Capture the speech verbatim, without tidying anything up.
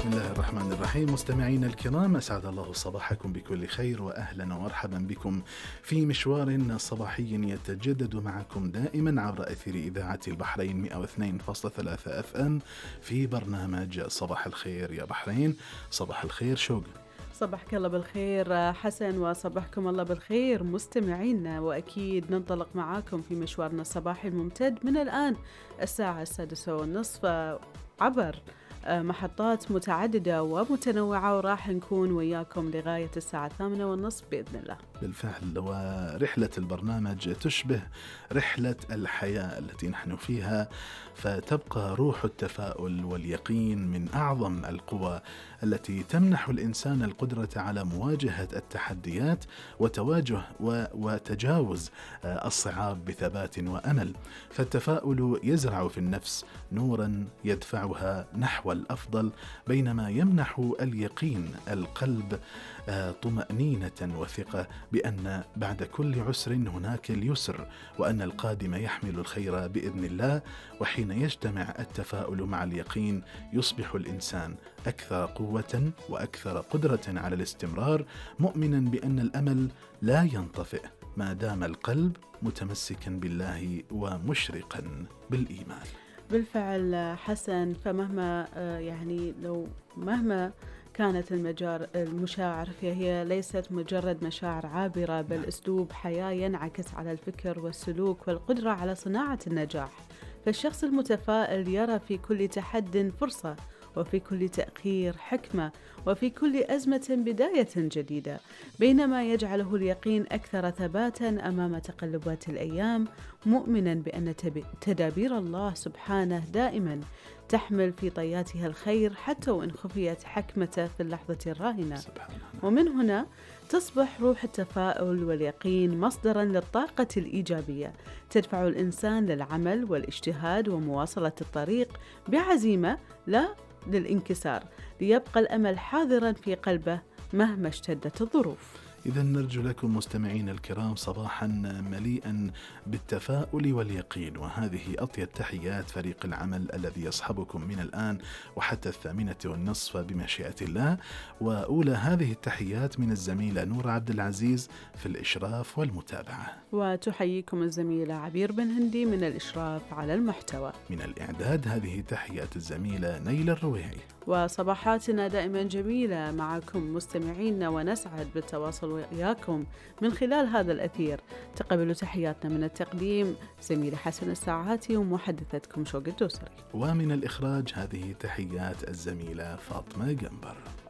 بسم الله الرحمن الرحيم. مستمعينا الكرام، أسعد الله صباحكم بكل خير، وأهلا ومرحبا بكم في مشوار صباحي يتجدد معكم دائما عبر أثير إذاعة البحرين مئة واثنين فاصلة ثلاثة أف أم في برنامج صباح الخير يا بحرين. صباح الخير شوق. صباحك الله بالخير حسن، وصباحكم الله بالخير مستمعينا، وأكيد ننطلق معاكم في مشوارنا الصباحي الممتد من الآن الساعة السادسة والنصف عبر محطات متعددة ومتنوعة، وراح نكون وياكم لغاية الساعة الثامنة والنصف بإذن الله. بالفعل، ورحلة البرنامج تشبه رحلة الحياة التي نحن فيها، فتبقى روح التفاؤل واليقين من أعظم القوى التي تمنح الإنسان القدرة على مواجهة التحديات وتواجه وتجاوز الصعاب بثبات وأمل. فالتفاؤل يزرع في النفس نورا يدفعها نحو الأفضل، بينما يمنح اليقين القلب طمأنينة وثقة بأن بعد كل عسر هناك اليسر، وأن القادم يحمل الخير بإذن الله. وحين يجتمع التفاؤل مع اليقين يصبح الإنسان أكثر قوة وأكثر قدرة على الاستمرار، مؤمنا بأن الأمل لا ينطفئ ما دام القلب متمسكا بالله ومشرقا بالإيمان. بالفعل حسن، فمهما يعني لو مهما كانت المجار المشاعر فهي ليست مجرد مشاعر عابرة، بل أسلوب حياة ينعكس على الفكر والسلوك والقدرة على صناعة النجاح. فالشخص المتفائل يرى في كل تحد فرصة، وفي كل تأخير حكمة، وفي كل أزمة بداية جديدة، بينما يجعله اليقين أكثر ثباتا أمام تقلبات الأيام، مؤمنا بأن تدابير الله سبحانه دائما تحمل في طياتها الخير حتى وإن خفيت حكمته في اللحظة الراهنة. ومن هنا تصبح روح التفاؤل واليقين مصدرا للطاقة الإيجابية تدفع الإنسان للعمل والاجتهاد ومواصلة الطريق بعزيمة لا للانكسار، ليبقى الأمل حاضرا في قلبه مهما اشتدت الظروف. إذا نرجو لكم مستمعين الكرام صباحا مليئا بالتفاؤل واليقين، وهذه أطيب تحيات فريق العمل الذي يصحبكم من الآن وحتى الثامنة والنصف بمشيئة الله. وأولى هذه التحيات من الزميلة نور عبد العزيز في الإشراف والمتابعة، وتحييكم الزميلة عبير بن هندي من الإشراف على المحتوى. من الإعداد هذه تحيات الزميلة نيل الرويعي. وصباحاتنا دائما جميلة معكم مستمعينا، ونسعد بالتواصل وياكم من خلال هذا الأثير. تقبلوا تحياتنا من التقديم زميلة حسن الساعاتي ومحدثتكم شوق الدوسري، ومن الإخراج هذه تحيات الزميلة فاطمة جنبر.